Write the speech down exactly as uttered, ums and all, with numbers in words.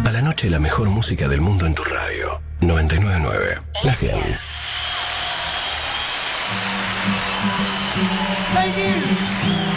A la noche la mejor música del mundo en tu radio. noventa y nueve punto nueve. La cien. Thank you.